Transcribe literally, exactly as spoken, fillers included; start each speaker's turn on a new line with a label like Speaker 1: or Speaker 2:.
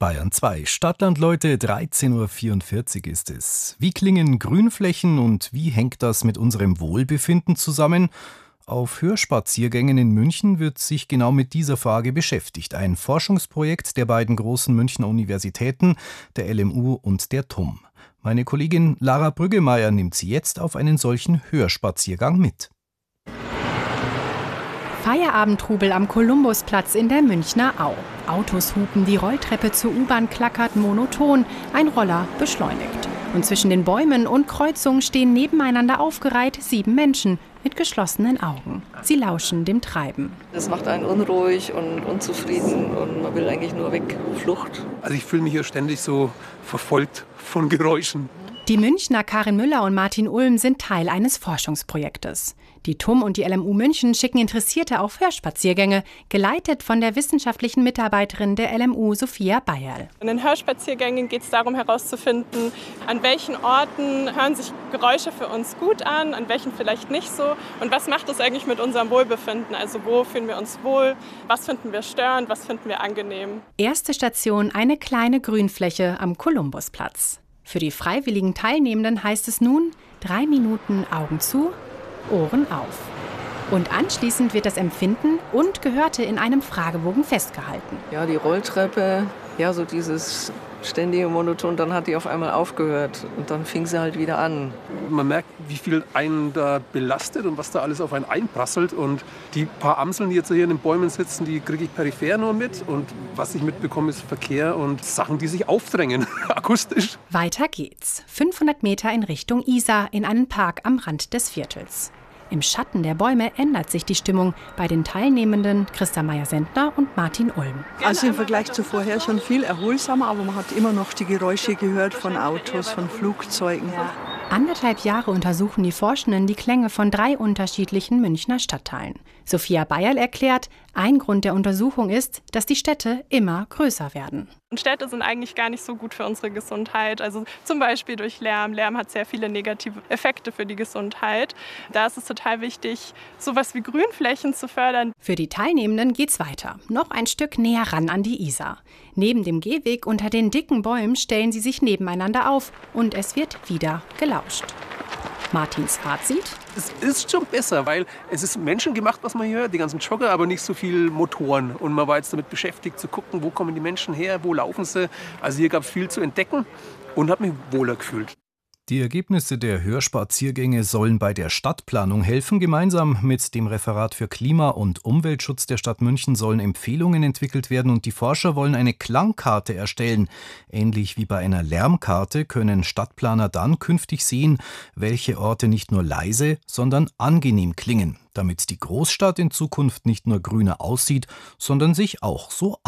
Speaker 1: Bayern zwei. Stadtland, Leute, dreizehn Uhr vierundvierzig ist es. Wie klingen Grünflächen und wie hängt das mit unserem Wohlbefinden zusammen? Auf Hörspaziergängen in München wird sich genau mit dieser Frage beschäftigt. Ein Forschungsprojekt der beiden großen Münchner Universitäten, der L M U und der T U M. Meine Kollegin Lara Brüggemeier nimmt Sie jetzt auf einen solchen Hörspaziergang mit.
Speaker 2: Feierabendtrubel am Kolumbusplatz in der Münchner Au. Autos hupen, die Rolltreppe zur U-Bahn klackert monoton, ein Roller beschleunigt. Und zwischen den Bäumen und Kreuzungen stehen nebeneinander aufgereiht sieben Menschen mit geschlossenen Augen. Sie lauschen dem Treiben.
Speaker 3: Das macht einen unruhig und unzufrieden und man will eigentlich nur weg, Flucht.
Speaker 4: Also ich fühle mich hier ständig so verfolgt von Geräuschen.
Speaker 2: Die Münchner Karin Müller und Martin Ulm sind Teil eines Forschungsprojektes. Die T U M und die L M U München schicken Interessierte auf Hörspaziergänge, geleitet von der wissenschaftlichen Mitarbeiterin der L M U, Sophia Bayerl.
Speaker 5: In den Hörspaziergängen geht es darum herauszufinden, an welchen Orten hören sich Geräusche für uns gut an, an welchen vielleicht nicht so und was macht es eigentlich mit unserem Wohlbefinden, also wo fühlen wir uns wohl, was finden wir störend, was finden wir angenehm.
Speaker 2: Erste Station, eine kleine Grünfläche am Kolumbusplatz. Für die freiwilligen Teilnehmenden heißt es nun, drei Minuten Augen zu, Ohren auf. Und anschließend wird das Empfinden und Gehörte in einem Fragebogen festgehalten.
Speaker 3: Ja, die Rolltreppe, ja, so dieses ständige Monoton, dann hat die auf einmal aufgehört und dann fing sie halt wieder an.
Speaker 4: Man merkt, wie viel einen da belastet und was da alles auf einen einprasselt. Und die paar Amseln, die jetzt hier in den Bäumen sitzen, die kriege ich peripher nur mit. Und was ich mitbekomme, ist Verkehr und Sachen, die sich aufdrängen, akustisch.
Speaker 2: Weiter geht's. fünfhundert Meter in Richtung Isar, in einen Park am Rand des Viertels. Im Schatten der Bäume ändert sich die Stimmung bei den Teilnehmenden Christa Meyer-Sendner und Martin Ulm.
Speaker 6: Also im Vergleich zu vorher schon viel erholsamer, aber man hat immer noch die Geräusche gehört von Autos, von Flugzeugen. Ja.
Speaker 2: Anderthalb Jahre untersuchen die Forschenden die Klänge von drei unterschiedlichen Münchner Stadtteilen. Sophia Bayerl erklärt, ein Grund der Untersuchung ist, dass die Städte immer größer werden.
Speaker 5: Und Städte sind eigentlich gar nicht so gut für unsere Gesundheit. Also zum Beispiel durch Lärm. Lärm hat sehr viele negative Effekte für die Gesundheit. Da ist es total wichtig, sowas wie Grünflächen zu fördern.
Speaker 2: Für die Teilnehmenden geht's weiter. Noch ein Stück näher ran an die Isar. Neben dem Gehweg unter den dicken Bäumen stellen sie sich nebeneinander auf und es wird wieder gelauscht. Martins Fazit?
Speaker 4: Es ist schon besser, weil es ist menschengemacht, was man hier hört, die ganzen Jogger, aber nicht so viel Motoren. Und man war jetzt damit beschäftigt zu gucken, wo kommen die Menschen her, wo laufen sie. Also hier gab es viel zu entdecken und habe mich wohler gefühlt.
Speaker 1: Die Ergebnisse der Hörspaziergänge sollen bei der Stadtplanung helfen. Gemeinsam mit dem Referat für Klima- und Umweltschutz der Stadt München sollen Empfehlungen entwickelt werden und die Forscher wollen eine Klangkarte erstellen. Ähnlich wie bei einer Lärmkarte können Stadtplaner dann künftig sehen, welche Orte nicht nur leise, sondern angenehm klingen, damit die Großstadt in Zukunft nicht nur grüner aussieht, sondern sich auch so